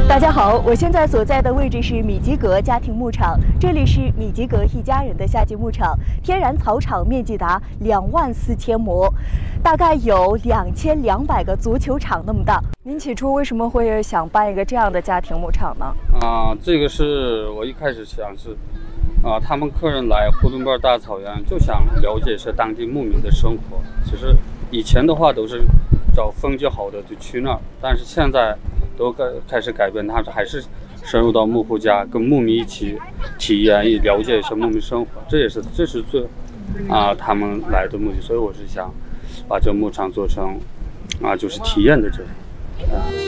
大家好，我现在所在的位置是米吉格家庭牧场，这里是米吉格一家人的夏季牧场，天然草场面积达24000亩，大概有2200个足球场那么大。您起初为什么会想办一个这样的家庭牧场呢？ 这个是我一开始想是，他们客人来呼伦贝尔大草原就想了解一下当地牧民的生活。其实以前的话都是找风景好的就去那儿，但是现在都开始改变，他们还是深入到牧户家，跟牧民一起体验，了解一下牧民生活。这是最他们来的目的。所以我是想把这牧场做成就是体验的这种。